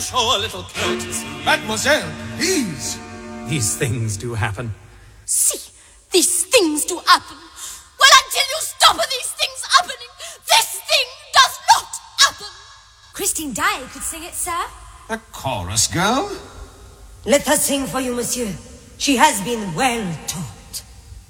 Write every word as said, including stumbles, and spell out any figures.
you show a little courtesy? Mademoiselle, please. These things do happen. See, these things do happen. Well, until you stop these things happening, this thing does not happen. Christine Daae could sing it, sir. A chorus girl? Let her sing for you, monsieur. She has been well taught.